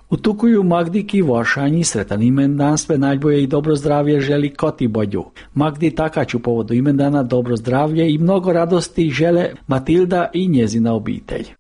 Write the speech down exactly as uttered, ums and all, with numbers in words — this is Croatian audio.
U tukuju Magdiki Vošanji sretan imendan, sve najbolje i dobro zdravlje želi Koti Bodju. Magdi takač u povodu imendana dobro zdravlje i mnogo radosti žele Matilda i njezina obitelj.